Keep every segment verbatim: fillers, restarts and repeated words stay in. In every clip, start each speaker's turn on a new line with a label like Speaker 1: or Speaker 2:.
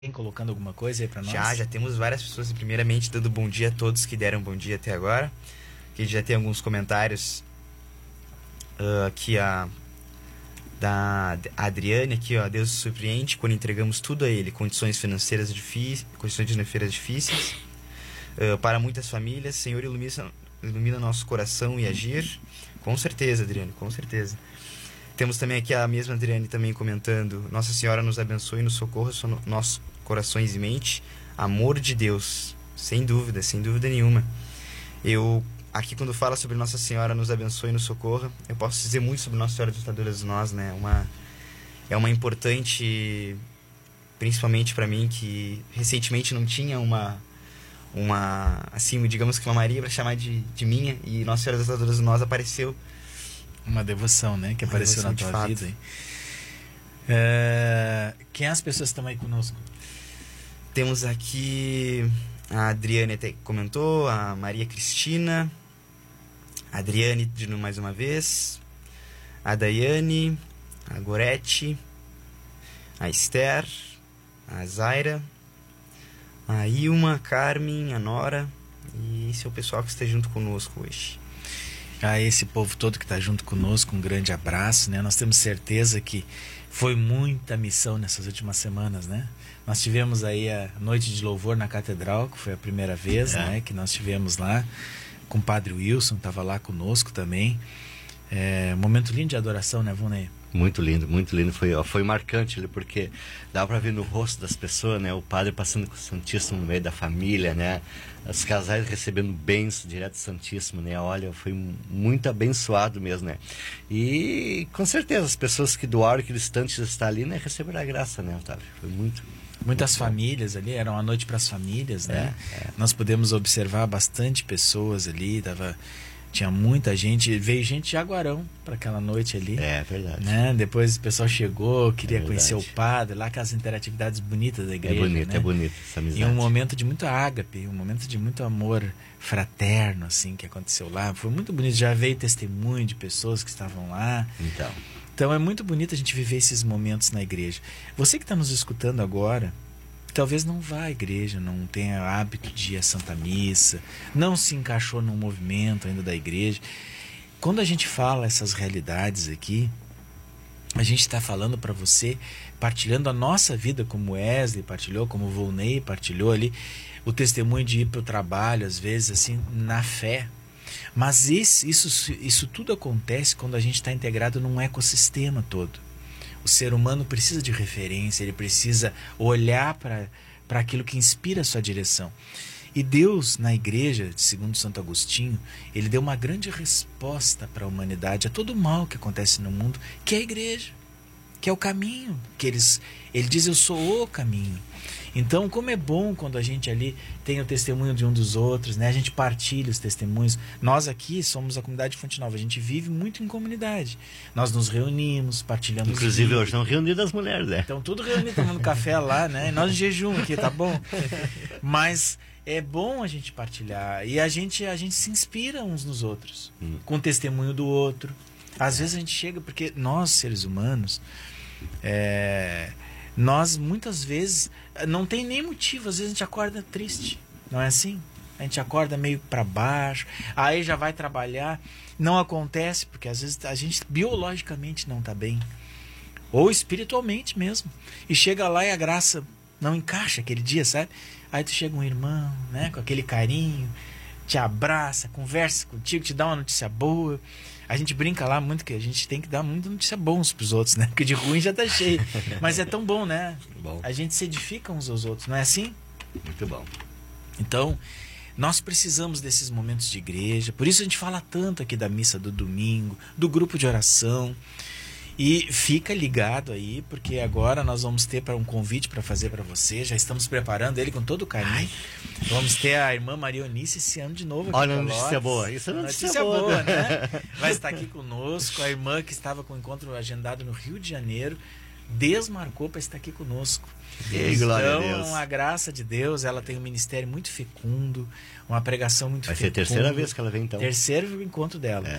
Speaker 1: Tem colocando alguma coisa aí pra nós?
Speaker 2: Já, já temos várias pessoas, primeiramente dando bom dia a todos que deram bom dia até agora. Que já tem alguns comentários uh, aqui a da Adriane aqui, ó, Deus nos surpreende quando entregamos tudo a Ele, condições financeiras difíceis, condições financeiras difíceis, uh, para muitas famílias, Senhor ilumina, ilumina nosso coração e agir. Com certeza, Adriane, com certeza. Temos também aqui a mesma Adriane também comentando: Nossa Senhora nos abençoe e nos socorra nossos corações e mente. Amor de Deus, sem dúvida, sem dúvida nenhuma. Eu, aqui quando fala sobre Nossa Senhora nos abençoe e nos socorra, eu posso dizer muito sobre Nossa Senhora dos Lutadores de Nós, né? Uma, é uma importante, principalmente para mim, que recentemente não tinha uma, uma assim, digamos que uma Maria para chamar de, de minha, e Nossa Senhora dos Lutadores de Nós apareceu.
Speaker 1: Uma devoção, né? Que
Speaker 2: Uma
Speaker 1: apareceu na tua vida. Hein? É... Quem as pessoas estão aí conosco?
Speaker 2: Temos aqui a Adriane até comentou, a Maria Cristina, a Adriane de novo mais uma vez, a Daiane, a Gorete, a Esther, a Zaira, a Ilma, a Carmen, a Nora, e esse é o pessoal que está junto conosco hoje.
Speaker 1: A esse povo todo que está junto conosco, um grande abraço, né? Nós temos certeza que foi muita missão nessas últimas semanas, né? Nós tivemos aí a noite de louvor na Catedral, que foi a primeira vez, é. né? Que nós tivemos lá, com o Padre Wilson, estava lá conosco também. É, um momento lindo de adoração, né, Vonei?
Speaker 3: Muito lindo, muito lindo. Foi, foi marcante ali, porque dá para ver no rosto das pessoas, né? O padre passando com o Santíssimo no meio da família, né? Os casais recebendo bens direto do Santíssimo, né? Olha, foi muito abençoado mesmo, né? E com certeza as pessoas que doaram aquele instante de estar ali, né? Receberam a graça, né, Otávio? Foi muito...
Speaker 1: Muitas
Speaker 3: muito
Speaker 1: famílias bom. Ali, era uma noite para as famílias, né?
Speaker 3: É, é.
Speaker 1: Nós pudemos observar bastante pessoas ali, tava... Tinha muita gente, veio gente de Jaguarão para aquela noite ali.
Speaker 3: É verdade.
Speaker 1: Né? Depois o pessoal chegou, queria
Speaker 3: é
Speaker 1: conhecer o padre, lá aquelas interatividades bonitas da igreja.
Speaker 3: É bonito,
Speaker 1: né?
Speaker 3: é bonito essa amizade.
Speaker 1: E um momento de muito ágape, um momento de muito amor fraterno, assim, que aconteceu lá. Foi muito bonito, já veio testemunho de pessoas que estavam lá.
Speaker 3: Então.
Speaker 1: Então é muito bonito a gente viver esses momentos na igreja. Você que está nos escutando agora, talvez não vá à igreja, não tenha hábito de ir à Santa Missa, não se encaixou num movimento ainda da igreja. Quando a gente fala essas realidades aqui, a gente está falando para você, partilhando a nossa vida, como Wesley partilhou, como Volney partilhou ali, o testemunho de ir para o trabalho, às vezes, assim, na fé. Mas isso, isso, isso tudo acontece quando a gente está integrado num ecossistema todo. O ser humano precisa de referência, ele precisa olhar para para aquilo que inspira a sua direção. E Deus, na igreja, segundo Santo Agostinho, ele deu uma grande resposta para a humanidade, a todo o mal que acontece no mundo, que é a igreja, que é o caminho. Que eles, ele diz, eu sou o caminho. Então, como é bom quando a gente ali tem o testemunho de um dos outros, né? A gente partilha os testemunhos. Nós aqui somos a comunidade Fonte Nova, a gente vive muito em comunidade. Nós nos reunimos, partilhamos.
Speaker 3: Inclusive
Speaker 1: livros.
Speaker 3: Hoje estão reunidas as mulheres, né?
Speaker 1: Então tudo reunido, tomando café lá, né? E nós em jejum aqui, tá bom? Mas é bom a gente partilhar. E a gente, a gente se inspira uns nos outros, hum. com o testemunho do outro. Às vezes a gente chega, porque nós, seres humanos, é... nós muitas vezes não tem nem motivo, às vezes a gente acorda triste, não é assim? A gente acorda meio para baixo, aí já vai trabalhar, não acontece, porque às vezes a gente biologicamente não está bem, ou espiritualmente mesmo, e chega lá e a graça não encaixa aquele dia, sabe? Aí tu chega um irmão, né, com aquele carinho, te abraça, conversa contigo, te dá uma notícia boa. A gente brinca lá muito que a gente tem que dar muita notícia boa uns pros outros, né? Porque de ruim já tá cheio. Mas é tão bom, né?
Speaker 3: Bom.
Speaker 1: A gente se edifica uns aos outros, não é assim?
Speaker 3: Muito bom.
Speaker 1: Então, nós precisamos desses momentos de igreja. Por isso a gente fala tanto aqui da missa do domingo, do grupo de oração. E fica ligado aí, porque agora nós vamos ter para um convite para fazer para você. Já estamos preparando ele com todo o carinho. Ai. Vamos ter a irmã Maria Eunice esse ano de novo aqui.
Speaker 3: Olha, notícia boa. Isso é notícia, notícia boa, boa,
Speaker 1: né? Vai estar aqui conosco. A irmã que estava com o encontro agendado no Rio de Janeiro desmarcou para estar aqui conosco.
Speaker 3: E glória a Deus.
Speaker 1: Então, a graça de Deus, ela tem um ministério muito fecundo, uma pregação muito
Speaker 3: Vai
Speaker 1: fecunda.
Speaker 3: ser a terceira vez que ela vem, então.
Speaker 1: Terceiro encontro dela.
Speaker 3: É.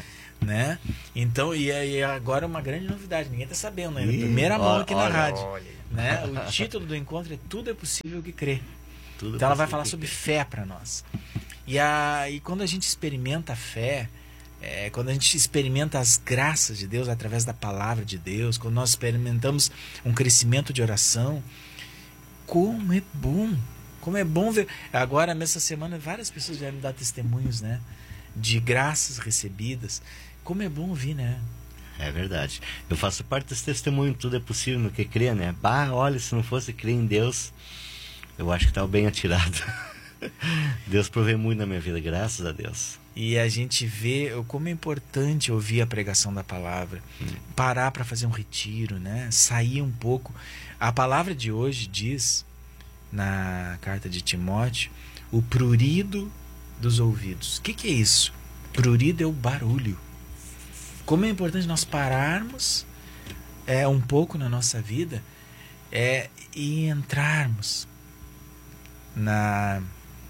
Speaker 1: né? Então, e, e agora uma grande novidade, ninguém está sabendo, né?
Speaker 3: Ih,
Speaker 1: Primeira mão aqui
Speaker 3: olha,
Speaker 1: na rádio,
Speaker 2: olha.
Speaker 1: né? O título do encontro é Tudo é Possível que Crê.
Speaker 3: Tudo
Speaker 1: Então ela vai
Speaker 3: possível
Speaker 1: falar
Speaker 3: que
Speaker 1: sobre
Speaker 3: crer.
Speaker 1: fé para nós. E, a, e quando a gente experimenta a fé, é, quando a gente experimenta as graças de Deus através da palavra de Deus, quando nós experimentamos um crescimento de oração, como é bom, como é bom ver. Agora, nessa semana, várias pessoas já me dar testemunhos, né, de graças recebidas. Como é bom ouvir, né?
Speaker 3: É verdade. Eu faço parte desse testemunho, tudo é possível no que crê, né? Bah, olha, se não fosse crer em Deus, eu acho que estava bem atirado. Deus provê muito na minha vida, graças a Deus.
Speaker 1: E a gente vê como é importante ouvir a pregação da palavra, hum. parar para fazer um retiro, né? Sair um pouco. A palavra de hoje diz, na carta de Timóteo, o prurido dos ouvidos. O que, que é isso? Prurido é o barulho. Como é importante nós pararmos é, um pouco na nossa vida é, e entrarmos na...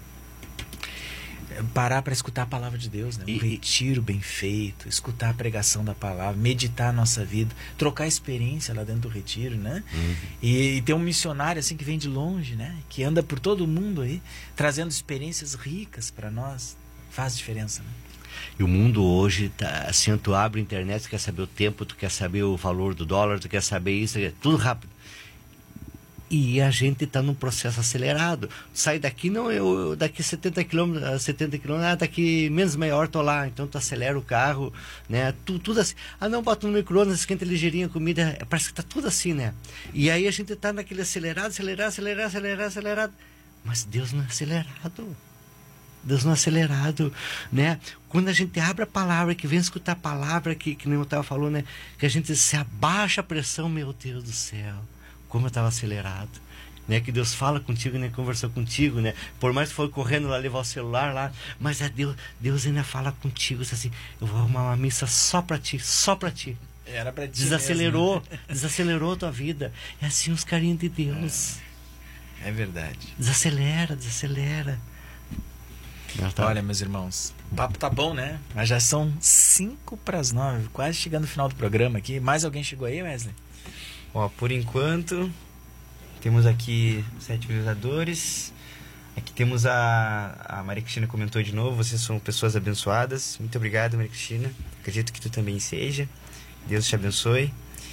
Speaker 1: parar para escutar a palavra de Deus, né? Um
Speaker 3: e,
Speaker 1: retiro bem feito, escutar a pregação da palavra, meditar a nossa vida, trocar experiência lá dentro do retiro, né? Uhum. E, e ter um missionário assim que vem de longe, né? Que anda por todo o mundo aí, trazendo experiências ricas para nós, faz diferença, né?
Speaker 3: E o mundo hoje, tá, assim, tu abre a internet, tu quer saber o tempo, tu quer saber o valor do dólar, tu quer saber isso, tudo rápido. E a gente está num processo acelerado. Sai daqui, não, eu daqui setenta quilômetros, setenta quilômetros, ah, daqui menos meia hora tô lá. Então tu acelera o carro, né? Tu, tudo assim. Ah, não, bota no micro-ondas, esquenta ligeirinho a comida. Parece que tá tudo assim, né? E aí a gente tá naquele acelerado, acelerado, acelerado, acelerado, acelerado. Mas Deus não é acelerado. Deus não é acelerado, né? Quando a gente abre a palavra, que vem escutar a palavra, que, que nem eu estava falando, né? Que a gente se abaixa a pressão, meu Deus do céu. Como eu estava acelerado, né? Que Deus fala contigo, né? Conversou contigo, né? Por mais que foi correndo lá levar o celular lá, mas é Deus, Deus ainda fala contigo, assim, eu vou arrumar uma missa só para ti, só para ti.
Speaker 1: Era para ti.
Speaker 3: Desacelerou,
Speaker 1: mesmo, né?
Speaker 3: Desacelerou a tua vida. É assim os carinhos de Deus.
Speaker 1: É, é verdade.
Speaker 3: Desacelera, desacelera. Tá.
Speaker 1: Olha, meus irmãos, o papo tá bom, né? Mas já são cinco para as nove, quase chegando no final do programa aqui. Mais alguém chegou aí, Wesley?
Speaker 2: Ó, por enquanto, temos aqui sete visualizadores. Aqui temos a, a Maria Cristina comentou de novo, vocês são pessoas abençoadas. Muito obrigado, Maria Cristina. Acredito que tu também seja. Deus te abençoe.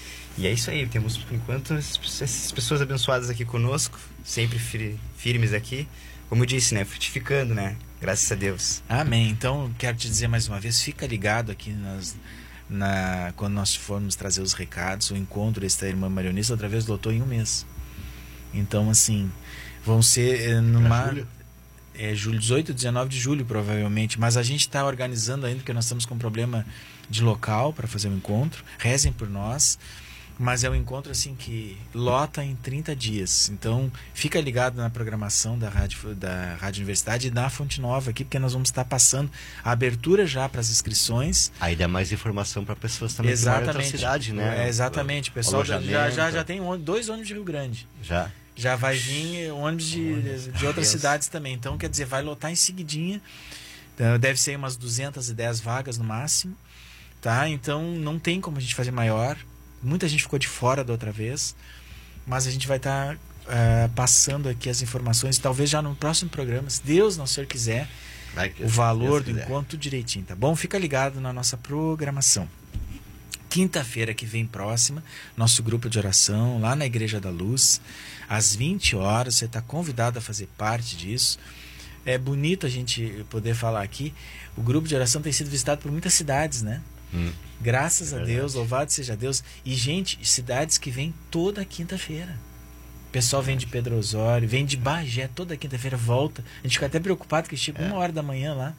Speaker 2: E é isso aí, temos por enquanto essas pessoas abençoadas aqui conosco, sempre firmes aqui. Como eu disse, né? Frutificando, né? Graças a Deus.
Speaker 1: Amém. Então, quero te dizer mais uma vez, fica ligado aqui nas... Na, quando nós formos trazer os recados, o encontro desta irmã marionista outra vez lotou em um mês. Então, assim, vão ser é, numa julho? É, julho, dezoito, dezenove de julho, provavelmente. Mas a gente está organizando ainda, porque nós estamos com um problema de local para fazer o encontro. Rezem por nós. Mas é um encontro assim que lota em trinta dias. Então, fica ligado na programação da Rádio, da Rádio Universidade e da Fonte Nova aqui, porque nós vamos estar passando a abertura já para as inscrições.
Speaker 3: Aí dá mais informação para pessoas também
Speaker 1: exatamente.
Speaker 3: Que moram em outra cidade, né?
Speaker 1: É, exatamente. O pessoal já, já, já, já tem dois ônibus de Rio Grande.
Speaker 3: Já.
Speaker 1: Já vai vir ônibus de, de outras cidades também. Então, quer dizer, vai lotar em seguidinha. Então, deve ser umas duzentas e dez vagas no máximo. Tá? Então, não tem como a gente fazer maior. Muita gente ficou de fora da outra vez, mas a gente vai estar tá, uh, passando aqui as informações, talvez já no próximo programa, se Deus não Senhor quiser, o valor do encontro tudo direitinho, tá bom? Fica ligado na nossa programação. Quinta-feira que vem próxima, nosso grupo de oração lá na Igreja da Luz, às vinte horas, você está convidado a fazer parte disso. É bonito a gente poder falar aqui, o grupo de oração tem sido visitado por muitas cidades, né? Hum. Graças é a Deus, louvado seja Deus. E, gente, cidades que vêm toda quinta-feira. O pessoal vem de Pedro Osório, vem de Bagé, toda quinta-feira volta. A gente fica até preocupado que chega é. uma hora da manhã lá.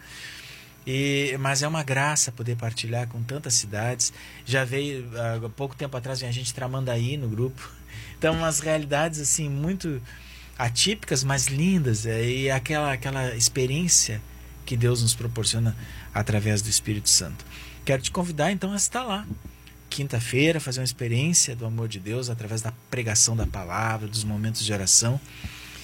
Speaker 1: E, mas é uma graça poder partilhar com tantas cidades. Já veio, há pouco tempo atrás, a gente Tramandaí no grupo. Então, umas realidades assim muito atípicas, mas lindas. E aquela, aquela experiência que Deus nos proporciona através do Espírito Santo. Quero te convidar então a estar lá quinta-feira, fazer uma experiência do amor de Deus através da pregação da palavra, dos momentos de oração.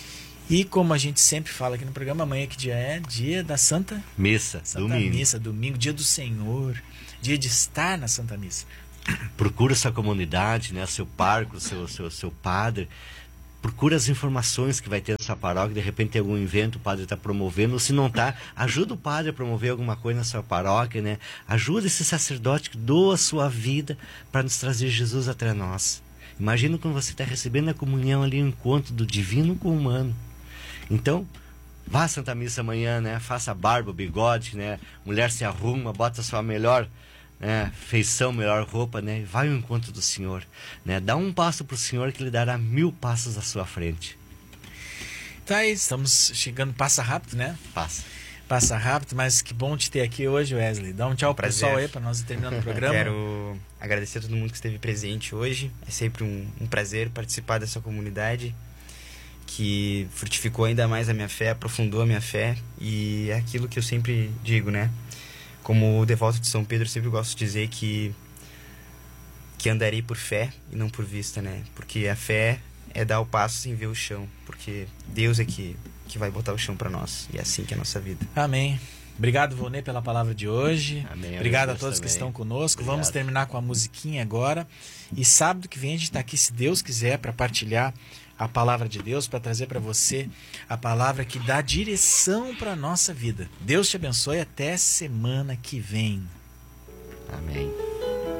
Speaker 1: E como a gente sempre fala aqui no programa, amanhã que dia é? Dia da Santa
Speaker 3: Missa,
Speaker 1: Santa
Speaker 3: domingo.
Speaker 1: Missa, domingo, dia do Senhor, dia de estar na Santa Missa.
Speaker 3: Procura sua comunidade, né? Seu parco, seu, seu, seu padre. Procura as informações que vai ter na sua paróquia. De repente tem algum evento, o padre está promovendo. Ou se não está, ajuda o padre a promover alguma coisa na sua paróquia, né? Ajuda esse sacerdote que doa a sua vida para nos trazer Jesus até nós. Imagina quando você está recebendo a comunhão ali, um encontro do divino com o humano. Então, vá à Santa Missa amanhã, né? Faça a barba, o bigode, né? Mulher se arruma, bota a sua melhor, né, feição, melhor roupa, né? Vai ao encontro do Senhor, né? Dá um passo para o Senhor que Ele dará mil passos à sua frente.
Speaker 1: Tá aí, estamos chegando, passa rápido, né?
Speaker 3: Passa.
Speaker 1: Passa rápido, mas que bom te ter aqui hoje, Wesley. Dá um tchau pro
Speaker 2: Prazer.
Speaker 1: pessoal aí, para nós ir terminando o programa.
Speaker 2: Quero agradecer a todo mundo que esteve presente hoje. É sempre um, um prazer participar dessa comunidade que frutificou ainda mais a minha fé, aprofundou a minha fé. E é aquilo que eu sempre digo, né? Como devoto de São Pedro, eu sempre gosto de dizer que, que andarei por fé e não por vista, né? Porque a fé é dar o passo sem ver o chão. Porque Deus é que, que vai botar o chão para nós. E é assim que é a nossa vida.
Speaker 1: Amém. Obrigado, Volney, pela palavra de hoje.
Speaker 3: Amém.
Speaker 1: Obrigado a
Speaker 3: Deus
Speaker 1: todos
Speaker 3: também.
Speaker 1: que estão conosco.
Speaker 3: Obrigado.
Speaker 1: Vamos terminar com a musiquinha agora. E sábado que vem a gente está aqui, se Deus quiser, para partilhar a palavra de Deus, para trazer para você a palavra que dá direção para a nossa vida. Deus te abençoe. Até semana que vem.
Speaker 3: Amém.